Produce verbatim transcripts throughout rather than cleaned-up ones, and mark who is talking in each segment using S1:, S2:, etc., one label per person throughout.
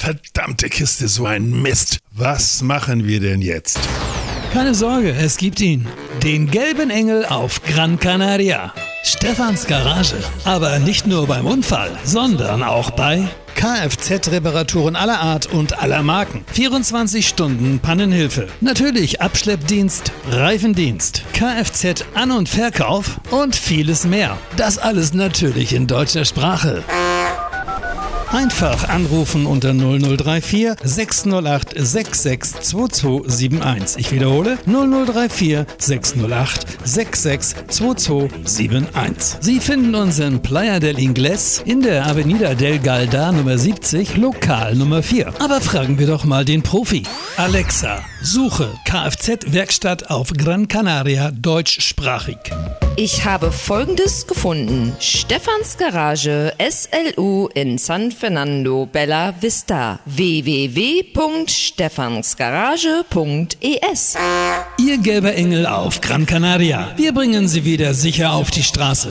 S1: Verdammte Kiste, so ein Mist. Was machen wir denn jetzt?
S2: Keine Sorge, es gibt ihn. Den gelben Engel auf Gran Canaria. Stefans Garage. Aber nicht nur beim Unfall, sondern auch bei Kfz-Reparaturen aller Art und aller Marken. vierundzwanzig Stunden Pannenhilfe. Natürlich Abschleppdienst, Reifendienst, Kfz-An- und Verkauf und vieles mehr. Das alles natürlich in deutscher Sprache. Einfach anrufen unter null null drei vier sechs null acht sechs sechs zwei zwei sieben eins. Ich wiederhole null null drei vier sechs null acht sechs sechs zwei zwei sieben eins. Sie finden uns in Playa del Ingles in der Avenida del Galda Nummer siebzig, Lokal Nummer vier. Aber fragen wir doch mal den Profi. Alexa, suche Kfz-Werkstatt auf Gran Canaria deutschsprachig.
S3: Ich habe Folgendes gefunden. Stefans Garage S L U in San Fernando Bella Vista. w w w punkt stefansgarage punkt e s.
S2: Ihr gelber Engel auf Gran Canaria. Wir bringen Sie wieder sicher auf die Straße.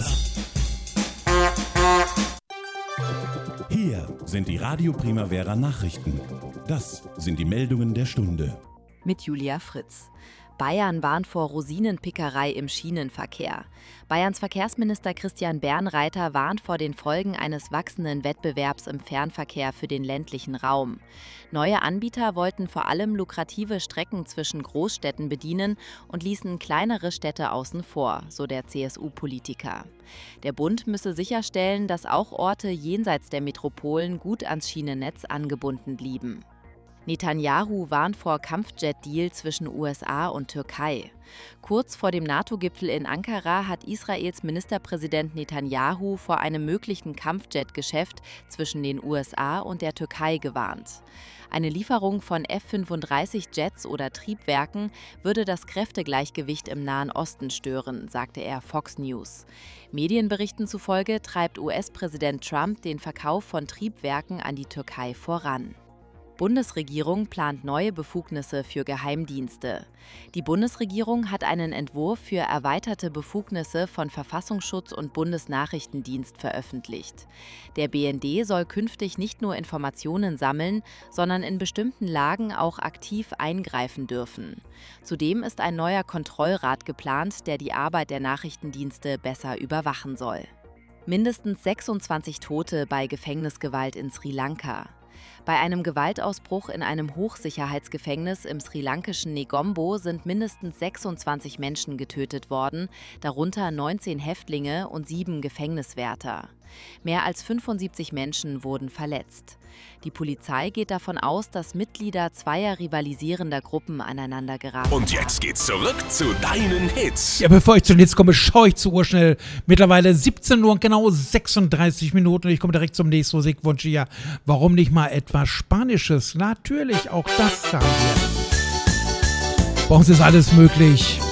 S4: Hier sind die Radio Primavera Nachrichten. Das sind die Meldungen der Stunde.
S5: Mit Julia Fritz. Bayern warnt vor Rosinenpickerei im Schienenverkehr. Bayerns Verkehrsminister Christian Bernreiter warnt vor den Folgen eines wachsenden Wettbewerbs im Fernverkehr für den ländlichen Raum. Neue Anbieter wollten vor allem lukrative Strecken zwischen Großstädten bedienen und ließen kleinere Städte außen vor, so der C S U-Politiker. Der Bund müsse sicherstellen, dass auch Orte jenseits der Metropolen gut ans Schienennetz angebunden blieben. Netanyahu warnt vor Kampfjet-Deal zwischen U S A und Türkei. Kurz vor dem NATO-Gipfel in Ankara hat Israels Ministerpräsident Netanyahu vor einem möglichen Kampfjet-Geschäft zwischen den U S A und der Türkei gewarnt. Eine Lieferung von F fünfunddreißig Jets oder Triebwerken würde das Kräftegleichgewicht im Nahen Osten stören, sagte er Fox News. Medienberichten zufolge treibt U S-Präsident Trump den Verkauf von Triebwerken an die Türkei voran. Bundesregierung plant neue Befugnisse für Geheimdienste. Die Bundesregierung hat einen Entwurf für erweiterte Befugnisse von Verfassungsschutz und Bundesnachrichtendienst veröffentlicht. Der B N D soll künftig nicht nur Informationen sammeln, sondern in bestimmten Lagen auch aktiv eingreifen dürfen. Zudem ist ein neuer Kontrollrat geplant, der die Arbeit der Nachrichtendienste besser überwachen soll. Mindestens sechsundzwanzig Tote bei Gefängnisgewalt in Sri Lanka. Bei einem Gewaltausbruch in einem Hochsicherheitsgefängnis im sri-lankischen Negombo sind mindestens sechsundzwanzig Menschen getötet worden, darunter neunzehn Häftlinge und sieben Gefängniswärter. Mehr als fünfundsiebzig Menschen wurden verletzt. Die Polizei geht davon aus, dass Mitglieder zweier rivalisierender Gruppen aneinander geraten.
S6: Und jetzt geht's zurück zu deinen Hits.
S7: Ja, bevor ich zu den Hits komme, schaue ich zu Uhr schnell. Mittlerweile siebzehn Uhr und genau sechsunddreißig Minuten. Und ich komme direkt zum nächsten Musikwunsch hier. Warum nicht mal etwas Spanisches? Natürlich, auch das haben wir. Bei uns ist alles möglich.